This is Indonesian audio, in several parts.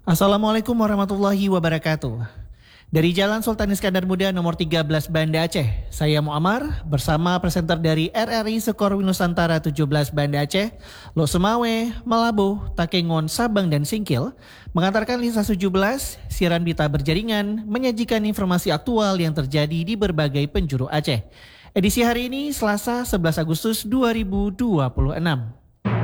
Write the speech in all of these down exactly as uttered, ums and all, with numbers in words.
Assalamualaikum warahmatullahi wabarakatuh. Dari Jalan Sultan Iskandar Muda nomor tiga belas Banda Aceh, saya Muammar bersama presenter dari R R I Sekor Nusantara tujuh belas Banda Aceh, Lok Sumawe, Malabo, Takengon, Sabang dan Singkil mengantarkan Lisa tujuh belas, siaran berita berjaringan menyajikan informasi aktual yang terjadi di berbagai penjuru Aceh. Edisi hari ini Selasa sebelas Agustus dua ribu dua puluh enam.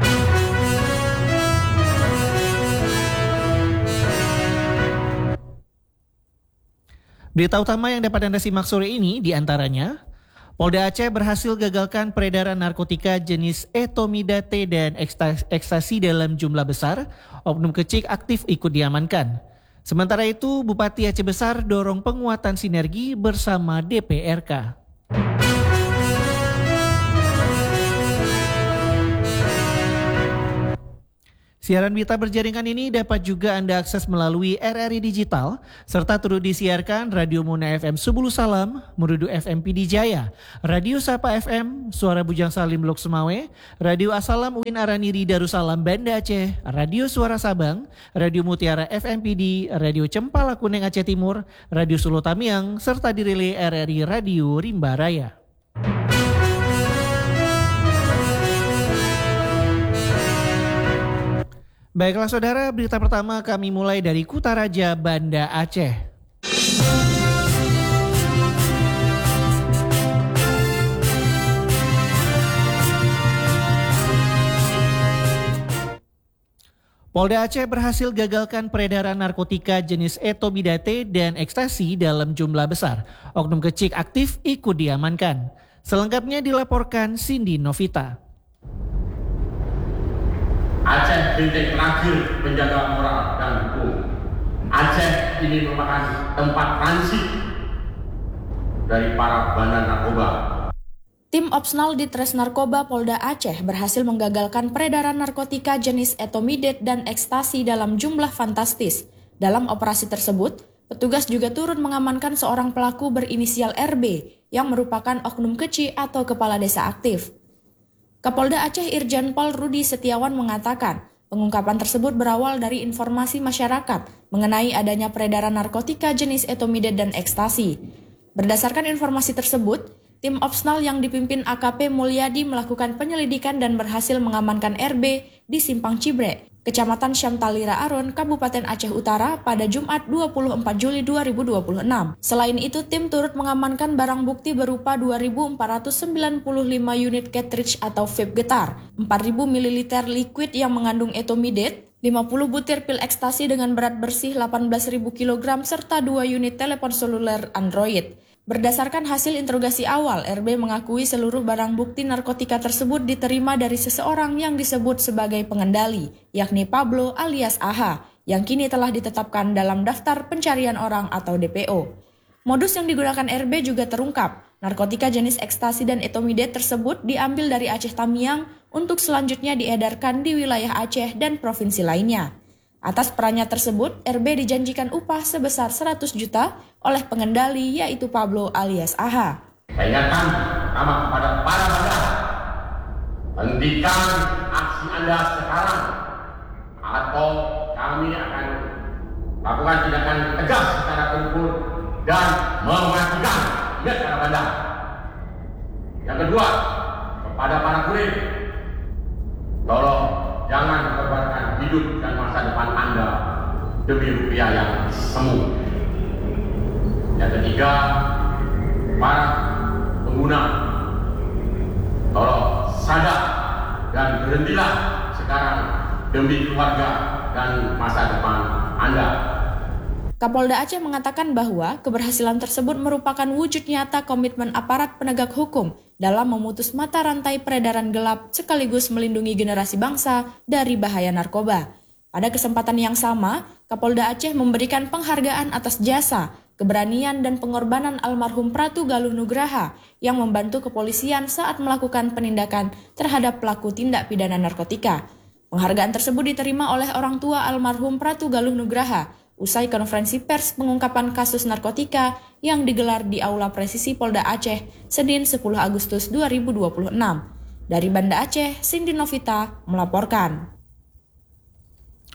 Berita utama yang dapat Anda simak sore ini diantaranya, Polda Aceh berhasil gagalkan peredaran narkotika jenis etomidate dan ekstasi dalam jumlah besar, oknum kecil aktif ikut diamankan. Sementara itu, Bupati Aceh Besar dorong penguatan sinergi bersama D P R K. Siaran berita berjaringan ini dapat juga Anda akses melalui R R I Digital, serta turut disiarkan Radio Muna F M Subulu Salam, Merudu F M P D Jaya, Radio Sapa F M, Suara Bujang Salim Lok Sumawe, Radio Asalam U I N Araniri Darussalam Banda Aceh, Radio Suara Sabang, Radio Mutiara F M P D, Radio Cempala Kuneng Aceh Timur, Radio Sulu Tamiang, serta dirilai R R I Radio Rimba Raya. Baiklah saudara, berita pertama kami mulai dari Kutaraja, Banda Aceh. Polda Aceh berhasil gagalkan peredaran narkotika jenis etomidate dan ekstasi dalam jumlah besar. Oknum kecil aktif ikut diamankan. Selengkapnya dilaporkan Cindy Novita. Aceh benteng terakhir penjaga moral dan hukum. Aceh ini merupakan tempat transit dari para bandar narkoba. Tim Opsnal Ditres Narkoba Polda Aceh berhasil menggagalkan peredaran narkotika jenis etomidate dan ekstasi dalam jumlah fantastis. Dalam operasi tersebut, petugas juga turut mengamankan seorang pelaku berinisial R B yang merupakan oknum kecil atau kepala desa aktif. Kapolda Aceh Irjen Pol Rudi Setiawan mengatakan, pengungkapan tersebut berawal dari informasi masyarakat mengenai adanya peredaran narkotika jenis etomidate dan ekstasi. Berdasarkan informasi tersebut, tim Opsnal yang dipimpin A K P Mulyadi melakukan penyelidikan dan berhasil mengamankan R B di Simpang Cibrek, Kecamatan Syamtalira Aron, Kabupaten Aceh Utara pada Jumat dua puluh empat Juli dua ribu dua puluh enam. Selain itu, tim turut mengamankan barang bukti berupa dua ribu empat ratus sembilan puluh lima unit cartridge atau vape getar, empat ribu mililiter liquid yang mengandung etomidate, lima puluh butir pil ekstasi dengan berat bersih delapan belas ribu kilogram, serta dua unit telepon seluler Android. Berdasarkan hasil interogasi awal, R B mengakui seluruh barang bukti narkotika tersebut diterima dari seseorang yang disebut sebagai pengendali, yakni Pablo alias A H, yang kini telah ditetapkan dalam daftar pencarian orang atau D P O. Modus yang digunakan R B juga terungkap. Narkotika jenis ekstasi dan etomidate tersebut diambil dari Aceh Tamiang untuk selanjutnya diedarkan di wilayah Aceh dan provinsi lainnya. Atas perannya tersebut, R B dijanjikan upah sebesar seratus juta oleh pengendali yaitu Pablo alias A H. Saya ingatkan pertama kepada para bandar, hentikan aksi Anda sekarang atau kami akan lakukan tindakan tegas secara terukur dan mematikan. Ingat para bandar. Yang kedua, kepada para kurir, tolong jangan mengorbankan hidup dan masa depan Anda demi rupiah yang semu. Yang ketiga, para pengguna, tolong sadar dan berhentilah sekarang demi keluarga dan masa depan Anda. Kapolda Aceh mengatakan bahwa keberhasilan tersebut merupakan wujud nyata komitmen aparat penegak hukum dalam memutus mata rantai peredaran gelap sekaligus melindungi generasi bangsa dari bahaya narkoba. Pada kesempatan yang sama, Kapolda Aceh memberikan penghargaan atas jasa, keberanian dan pengorbanan almarhum Pratu Galuh Nugraha yang membantu kepolisian saat melakukan penindakan terhadap pelaku tindak pidana narkotika. Penghargaan tersebut diterima oleh orang tua almarhum Pratu Galuh Nugraha usai konferensi pers pengungkapan kasus narkotika yang digelar di Aula Presisi Polda Aceh Senin sepuluh Agustus dua ribu dua puluh enam. Dari Banda Aceh, Cindy Novita melaporkan.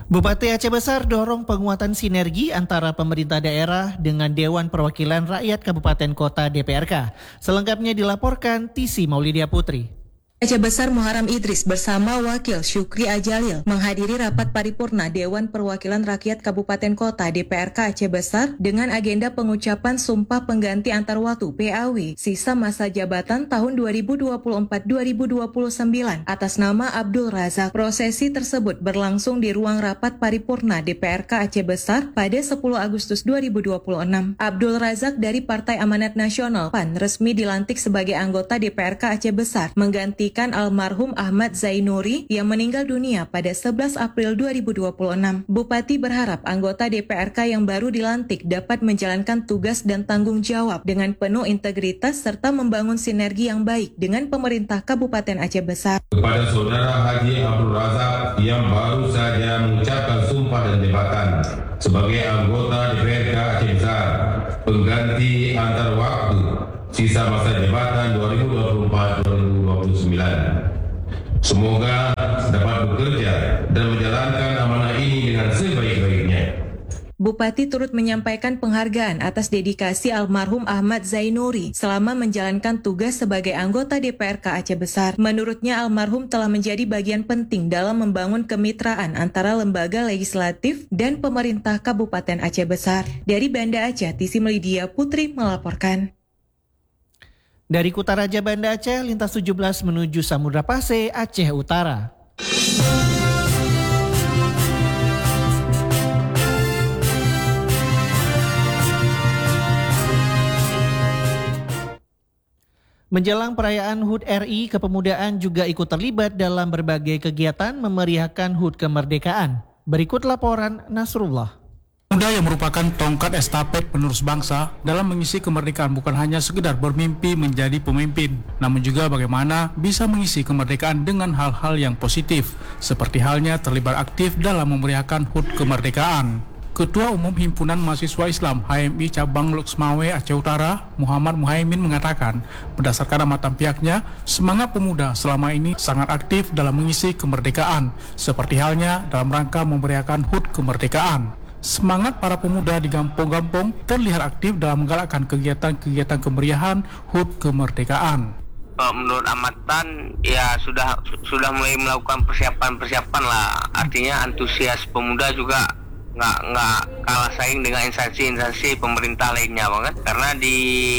Bupati Aceh Besar dorong penguatan sinergi antara pemerintah daerah dengan Dewan Perwakilan Rakyat Kabupaten Kota D P R K. Selengkapnya dilaporkan Tisi Maulidia Putri. Aceh Besar Muharam Idris bersama Wakil Syukri Ajalil menghadiri rapat paripurna Dewan Perwakilan Rakyat Kabupaten Kota D P R K Aceh Besar dengan agenda pengucapan Sumpah Pengganti Antar Waktu P A W sisa masa jabatan tahun dua ribu dua puluh empat sampai dua ribu dua puluh sembilan atas nama Abdul Razak. Prosesi tersebut berlangsung di ruang rapat paripurna D P R K Aceh Besar pada sepuluh Agustus dua ribu dua puluh enam. Abdul Razak dari Partai Amanat Nasional P A N resmi dilantik sebagai anggota D P R K Aceh Besar mengganti almarhum Ahmad Zainuri yang meninggal dunia pada sebelas April dua ribu dua puluh enam. Bupati berharap anggota D P R K yang baru dilantik dapat menjalankan tugas dan tanggung jawab dengan penuh integritas serta membangun sinergi yang baik dengan pemerintah Kabupaten Aceh Besar. Kepada Saudara Haji Abdul Razak yang baru saja mengucapkan sumpah dan jabatan sebagai anggota D P R K Aceh Besar, pengganti antar waktu sisa masa jabatan dua ribu dua puluh empat sampai dua ribu dua puluh sembilan. Semoga dapat bekerja dan menjalankan amanah ini dengan sebaik-baiknya. Bupati turut menyampaikan penghargaan atas dedikasi almarhum Ahmad Zainuri selama menjalankan tugas sebagai anggota D P R K Aceh Besar. Menurutnya almarhum telah menjadi bagian penting dalam membangun kemitraan antara lembaga legislatif dan pemerintah Kabupaten Aceh Besar. Dari Banda Aceh, Tisi Maulidia Putri melaporkan. Dari Kutaraja Banda Aceh, lintas tujuh belas menuju Samudra Pase, Aceh Utara. Menjelang perayaan H U D R I, kepemudaan juga ikut terlibat dalam berbagai kegiatan memeriahkan H U D kemerdekaan. Berikut laporan Nasrullah. Pemuda yang merupakan tongkat estafet penerus bangsa dalam mengisi kemerdekaan bukan hanya sekedar bermimpi menjadi pemimpin, namun juga bagaimana bisa mengisi kemerdekaan dengan hal-hal yang positif, seperti halnya terlibat aktif dalam memeriahkan H U D kemerdekaan. Ketua Umum Himpunan Mahasiswa Islam H M I Cabang Loksmawe Aceh Utara, Muhammad Muhaimin mengatakan, berdasarkan amatan pihaknya, semangat pemuda selama ini sangat aktif dalam mengisi kemerdekaan, seperti halnya dalam rangka memeriahkan H U D kemerdekaan. Semangat para pemuda di kampung-kampung terlihat aktif dalam menggalakkan kegiatan-kegiatan kemeriahan H U D kemerdekaan. Menurut amatan ya sudah sudah mulai melakukan persiapan-persiapan lah. Artinya antusias pemuda juga nggak nggak kalah saing dengan instansi-instansi pemerintah lainnya banget. Karena di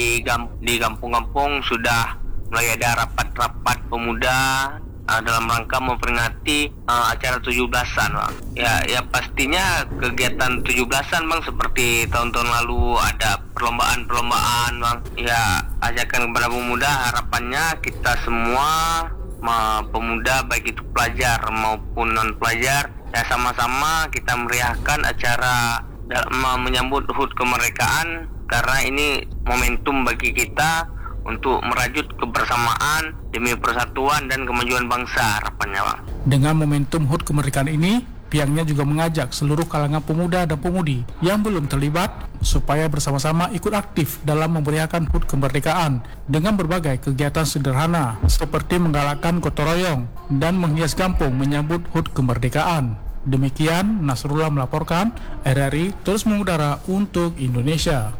di kampung-kampung sudah mulai ada rapat-rapat pemuda dalam rangka memperingati uh, acara tujuh belasan, Bang. Ya, ya pastinya kegiatan tujuh belasan, Bang, seperti tahun-tahun lalu ada perlombaan-perlombaan, Bang. Ya, ajakan kepada pemuda, harapannya kita semua ma, pemuda baik itu pelajar maupun non-pelajar, ya sama-sama kita meriahkan acara dalam menyambut H U D kemerdekaan, karena ini momentum bagi kita untuk merajut kebersamaan demi persatuan dan kemajuan bangsa, harapannya, Bang. Dengan momentum H U D kemerdekaan ini, pihaknya juga mengajak seluruh kalangan pemuda dan pemudi yang belum terlibat supaya bersama-sama ikut aktif dalam memeriahkan H U D kemerdekaan dengan berbagai kegiatan sederhana seperti menggalakkan gotong royong dan menghias kampung menyambut H U D kemerdekaan. Demikian Nasrullah melaporkan, R R I terus mengudara untuk Indonesia.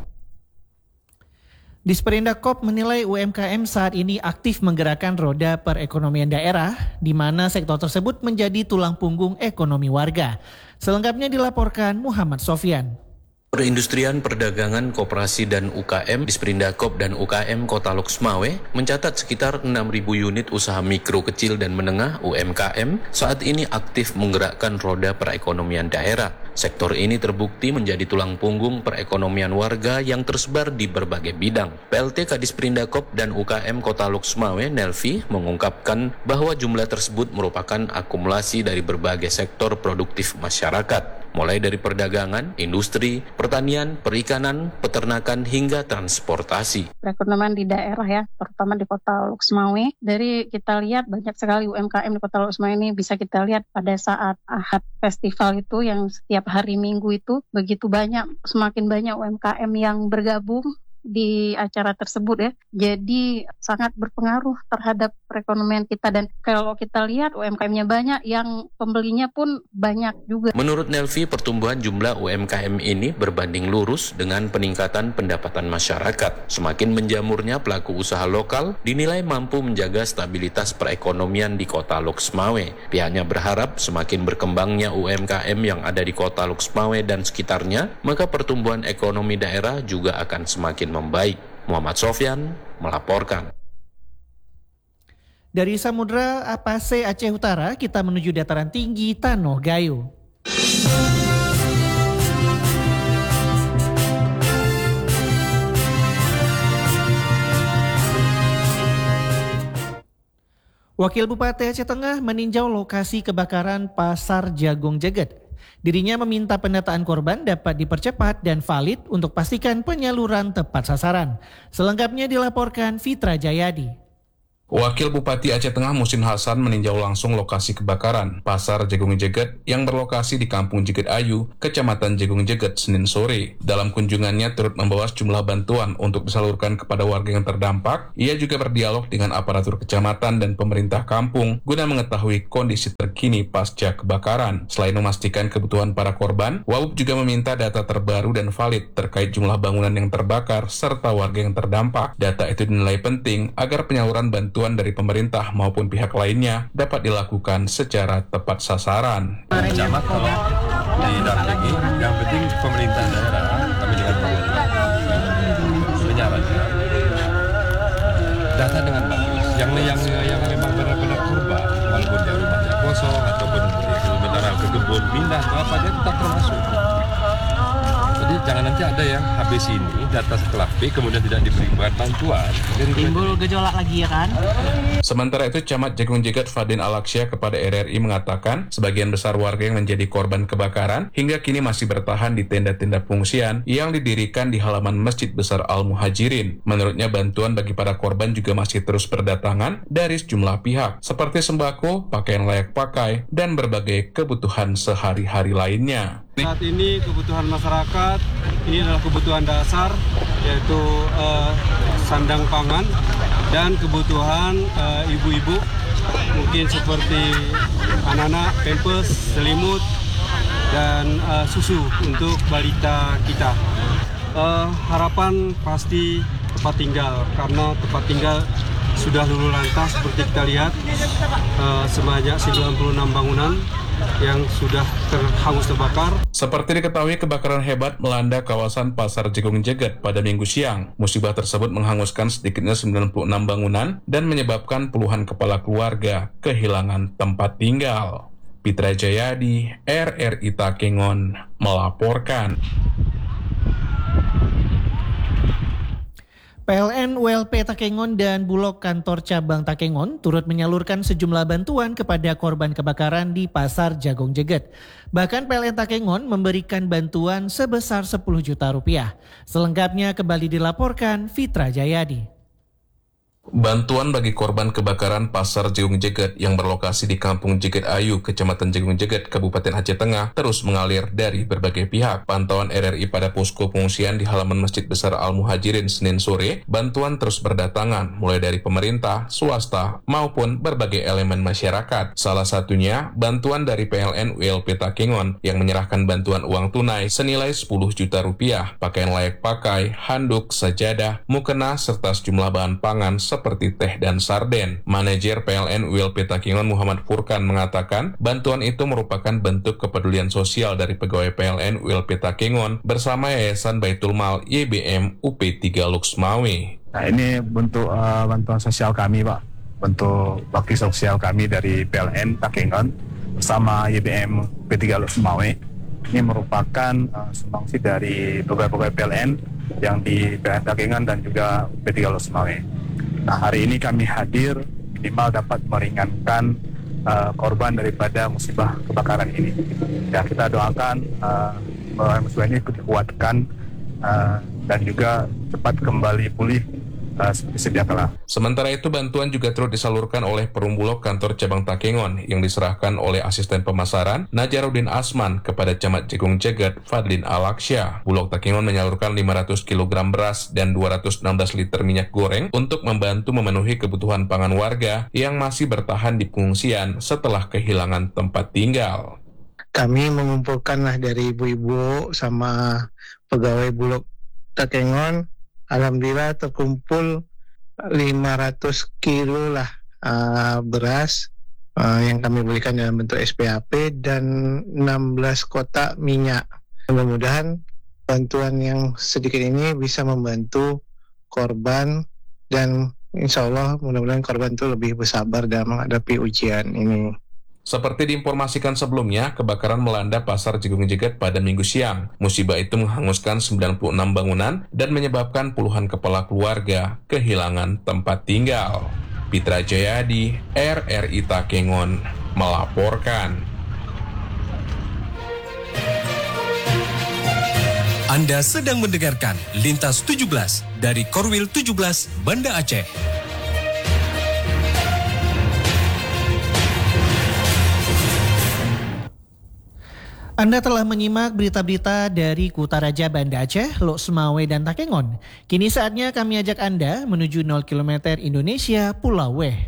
Disperindak menilai U M K M saat ini aktif menggerakkan roda perekonomian daerah, di mana sektor tersebut menjadi tulang punggung ekonomi warga. Selengkapnya dilaporkan Muhammad Sofyan. Perindustrian, Perdagangan, Koperasi dan U K M, Disperindakop dan U K M Kota Loksmawe mencatat sekitar enam ribu unit usaha mikro, kecil dan menengah U M K M saat ini aktif menggerakkan roda perekonomian daerah. Sektor ini terbukti menjadi tulang punggung perekonomian warga yang tersebar di berbagai bidang. P L T Kadis Perindakop dan U K M Kota Loksmawe, Nelvi, mengungkapkan bahwa jumlah tersebut merupakan akumulasi dari berbagai sektor produktif masyarakat, mulai dari perdagangan, industri, pertanian, perikanan, peternakan, hingga transportasi. Perekonomian di daerah ya, terutama di Kota Loksmawe. Dari kita lihat banyak sekali U M K M di Kota Loksmawe ini, bisa kita lihat pada saat Ahad Festival itu yang setiap hari Minggu itu begitu banyak, semakin banyak U M K M yang bergabung di acara tersebut ya. Jadi sangat berpengaruh terhadap perekonomian kita, dan kalau kita lihat U M K M-nya banyak, yang pembelinya pun banyak juga. Menurut Nelvi, pertumbuhan jumlah U M K M ini berbanding lurus dengan peningkatan pendapatan masyarakat. Semakin menjamurnya pelaku usaha lokal dinilai mampu menjaga stabilitas perekonomian di Kota Loksmawe. Pihaknya berharap semakin berkembangnya U M K M yang ada di Kota Loksmawe dan sekitarnya, maka pertumbuhan ekonomi daerah juga akan semakin membaik. Muhammad Sofyan melaporkan. Dari Samudra Apase Aceh Utara, kita menuju dataran tinggi Tanoh Gayo. Wakil Bupati Aceh Tengah meninjau lokasi kebakaran Pasar Jagung Jeget. Dirinya meminta pendataan korban dapat dipercepat dan valid untuk pastikan penyaluran tepat sasaran. Selengkapnya dilaporkan Fitra Jayadi. Wakil Bupati Aceh Tengah Musin Hasan meninjau langsung lokasi kebakaran Pasar Jagung Jeget yang berlokasi di Kampung Jeget Ayu, Kecamatan Jagung Jeget, Senin sore. Dalam kunjungannya turut membawa sejumlah bantuan untuk disalurkan kepada warga yang terdampak. Ia juga berdialog dengan aparatur kecamatan dan pemerintah kampung guna mengetahui kondisi terkini pasca kebakaran. Selain memastikan kebutuhan para korban, Wabub juga meminta data terbaru dan valid terkait jumlah bangunan yang terbakar serta warga yang terdampak. Data itu dinilai penting agar penyaluran bantuan dari pemerintah maupun pihak lainnya dapat dilakukan secara tepat sasaran. Camat kalau didampingi, yang penting pemerintah daerah kami dengan pemerintah menyarankan data dengan bagus. Yang yang yang memang benar-benar korban, walaupun dia rumahnya kosong ataupun benar ke kebun pindah atau apa, dia tetap termasuk. Jadi jangan nanti ada yang habis ini data setelah P kemudian tidak diberikan bantuan. Timbul gejolak lagi ya kan? Sementara itu Camat Jagung Jeget Fadin Alaksya kepada R R I mengatakan sebagian besar warga yang menjadi korban kebakaran hingga kini masih bertahan di tenda-tenda pengungsian yang didirikan di halaman Masjid Besar Al-Muhajirin. Menurutnya bantuan bagi para korban juga masih terus berdatangan dari sejumlah pihak seperti sembako, pakaian layak pakai, dan berbagai kebutuhan sehari-hari lainnya. Saat ini kebutuhan masyarakat ini adalah kebutuhan dasar, yaitu uh, sandang pangan dan kebutuhan uh, ibu-ibu mungkin seperti anak-anak, pampers, selimut, dan uh, susu untuk balita kita. Uh, harapan pasti tempat tinggal, karena tempat tinggal sudah luluh lantas seperti kita lihat uh, sebanyak sembilan puluh enam bangunan yang sudah terhangus terbakar. Seperti diketahui, kebakaran hebat melanda kawasan Pasar Jagung Jeget pada Minggu siang. Musibah tersebut menghanguskan sedikitnya sembilan puluh enam bangunan dan menyebabkan puluhan kepala keluarga kehilangan tempat tinggal. Fitra Jayadi, R R I Takengon melaporkan. P L N U L P Takengon dan Bulog Kantor Cabang Takengon turut menyalurkan sejumlah bantuan kepada korban kebakaran di Pasar Jagung Jeget. Bahkan P L N Takengon memberikan bantuan sebesar sepuluh juta rupiah. Selengkapnya kembali dilaporkan Fitra Jayadi. Bantuan bagi korban kebakaran Pasar Jagung Jeget yang berlokasi di Kampung Jeget Ayu, Kecamatan Jagung Jeget, Kabupaten Aceh Tengah terus mengalir dari berbagai pihak. Pantauan R R I pada posko pengungsian di halaman Masjid Besar Al-Muhajirin Senin sore, bantuan terus berdatangan mulai dari pemerintah, swasta, maupun berbagai elemen masyarakat. Salah satunya bantuan dari P L N U L P Takengon yang menyerahkan bantuan uang tunai senilai sepuluh juta rupiah, pakaian layak pakai, handuk, sajadah, mukena, serta sejumlah bahan pangan seperti teh dan sarden. Manajer P L N U L P Takengon Muhammad Furkan mengatakan bantuan itu merupakan bentuk kepedulian sosial dari pegawai P L N U L P Takengon bersama Yayasan Baitul Mal Y B M U P tiga Loksmawe. Nah, ini bentuk uh, bantuan sosial kami, Pak. Bentuk bakti sosial kami dari P L N Takengon bersama Y B M U P tiga Loksmawe. Ini merupakan uh, sumbangsi dari pegawai-pegawai P L N yang di P L N Takengon dan juga U P tiga Loksmawe. Nah, hari ini kami hadir minimal dapat meringankan uh, korban daripada musibah kebakaran ini. Ya, kita doakan uh, bahwa musibah ini dikuatkan uh, dan juga cepat kembali pulih uh, seperti sedia kala. Sementara itu bantuan juga turut disalurkan oleh Perum Bulog Kantor Cabang Takengon yang diserahkan oleh Asisten Pemasaran Najarudin Asman kepada Camat Jegung Jeget Fadlin Alaksya. Bulog Takengon menyalurkan lima ratus kilogram beras dan dua ratus enam belas liter minyak goreng untuk membantu memenuhi kebutuhan pangan warga yang masih bertahan di pengungsian setelah kehilangan tempat tinggal. Kami mengumpulkanlah dari ibu-ibu sama pegawai Bulog Takengon, alhamdulillah terkumpul lima ratus kilo lah uh, beras uh, yang kami belikan dalam bentuk S P H P dan enam belas kotak minyak. Mudah-mudahan bantuan yang sedikit ini bisa membantu korban dan insya Allah mudah-mudahan korban itu lebih bersabar dalam menghadapi ujian ini. Seperti diinformasikan sebelumnya, kebakaran melanda Pasar Jegung Jeget pada Minggu siang. Musibah itu menghanguskan sembilan puluh enam bangunan dan menyebabkan puluhan kepala keluarga kehilangan tempat tinggal. Pitra Jayadi, R R I Takengon, melaporkan. Anda sedang mendengarkan Lintas tujuh belas dari Korwil tujuh belas Banda Aceh. Anda telah menyimak berita-berita dari Kutaraja Banda Aceh, Lok Semawe dan Takengon. Kini saatnya kami ajak Anda menuju nol kilometer Indonesia Pulau Weh.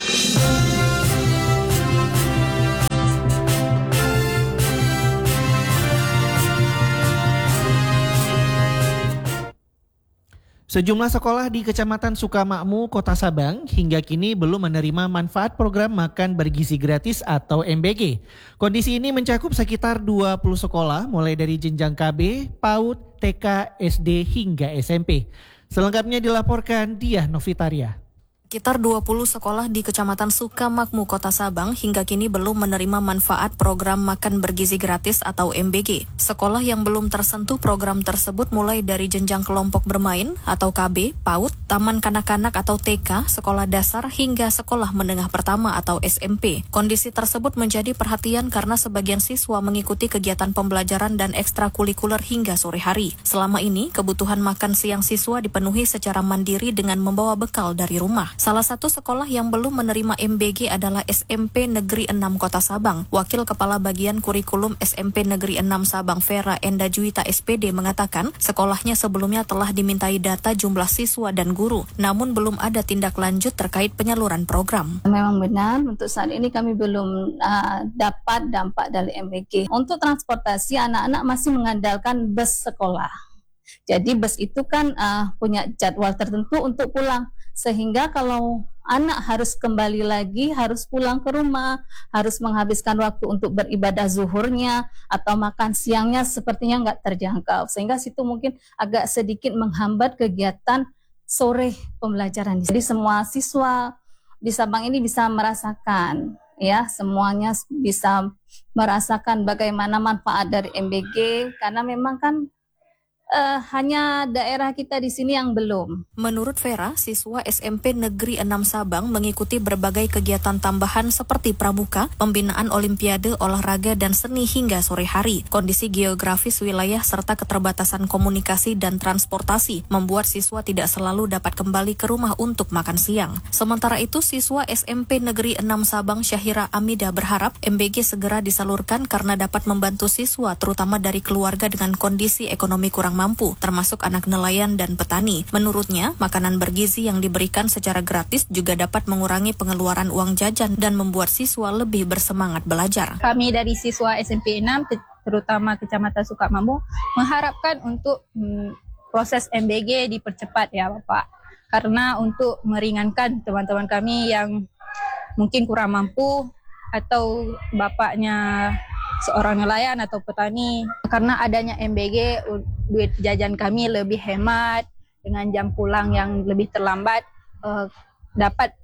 Sejumlah sekolah di Kecamatan Sukamakmu, Kota Sabang hingga kini belum menerima manfaat program makan bergizi gratis atau M B G. Kondisi ini mencakup sekitar dua puluh sekolah mulai dari jenjang K B, PAUD, T K, S D hingga S M P. Selengkapnya dilaporkan Diah Novitaria. Sekitar dua puluh sekolah di Kecamatan Sukamakmu, Kota Sabang hingga kini belum menerima manfaat program makan bergizi gratis atau M B G. Sekolah yang belum tersentuh program tersebut mulai dari jenjang kelompok bermain atau K B, PAUD, taman kanak-kanak atau T K, sekolah dasar hingga sekolah menengah pertama atau S M P. Kondisi tersebut menjadi perhatian karena sebagian siswa mengikuti kegiatan pembelajaran dan ekstrakurikuler hingga sore hari. Selama ini, kebutuhan makan siang siswa dipenuhi secara mandiri dengan membawa bekal dari rumah. Salah satu sekolah yang belum menerima M B G adalah S M P Negeri enam Kota Sabang. Wakil Kepala Bagian Kurikulum S M P Negeri enam Sabang Vera Enda Juwita S P D mengatakan sekolahnya sebelumnya telah dimintai data jumlah siswa dan guru, namun belum ada tindak lanjut terkait penyaluran program. Memang benar, untuk saat ini kami belum uh, dapat dampak dari M B G. Untuk transportasi, anak-anak masih mengandalkan bus sekolah. Jadi bus itu kan uh, punya jadwal tertentu untuk pulang. Sehingga kalau anak harus kembali lagi, harus pulang ke rumah, harus menghabiskan waktu untuk beribadah zuhurnya atau makan siangnya sepertinya nggak terjangkau. Sehingga situ mungkin agak sedikit menghambat kegiatan sore pembelajaran. Jadi semua siswa di Sabang ini bisa merasakan, ya semuanya bisa merasakan bagaimana manfaat dari M B G karena memang kan Uh, hanya daerah kita di sini yang belum. Menurut Vera, siswa S M P Negeri enam Sabang mengikuti berbagai kegiatan tambahan seperti pramuka, pembinaan olimpiade, olahraga, dan seni hingga sore hari. Kondisi geografis wilayah serta keterbatasan komunikasi dan transportasi membuat siswa tidak selalu dapat kembali ke rumah untuk makan siang. Sementara itu, siswa S M P Negeri enam Sabang Syahira Amida berharap M B G segera disalurkan karena dapat membantu siswa terutama dari keluarga dengan kondisi ekonomi kurang mampu, termasuk anak nelayan dan petani. Menurutnya, makanan bergizi yang diberikan secara gratis juga dapat mengurangi pengeluaran uang jajan dan membuat siswa lebih bersemangat belajar. Kami dari siswa S M P enam, terutama Kecamatan Sukamakmu, mengharapkan untuk hmm, proses M B G dipercepat ya Bapak. Karena untuk meringankan teman-teman kami yang mungkin kurang mampu atau bapaknya seorang nelayan atau petani. Karena adanya M B G, duit jajan kami lebih hemat, dengan jam pulang yang lebih terlambat, eh, dapat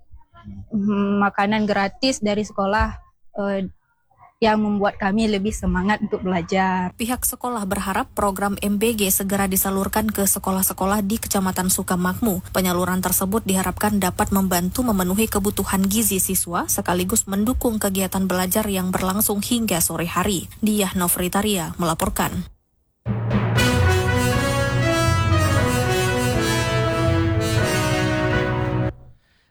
mm, makanan gratis dari sekolah eh, yang membuat kami lebih semangat untuk belajar. Pihak sekolah berharap program M B G segera disalurkan ke sekolah-sekolah di Kecamatan Sukamakmu. Penyaluran tersebut diharapkan dapat membantu memenuhi kebutuhan gizi siswa sekaligus mendukung kegiatan belajar yang berlangsung hingga sore hari. Diah Novitaria melaporkan.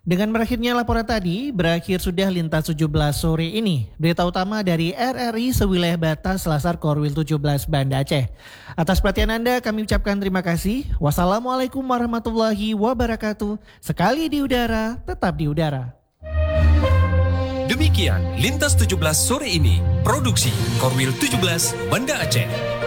Dengan berakhirnya laporan tadi, berakhir sudah Lintas tujuh belas sore ini. Berita utama dari R R I sewilayah batas Selasar Korwil tujuh belas Banda Aceh. Atas perhatian Anda kami ucapkan terima kasih. Wassalamualaikum warahmatullahi wabarakatuh. Sekali di udara, tetap di udara. Demikian Lintas tujuh belas sore ini, produksi Korwil tujuh belas Banda Aceh.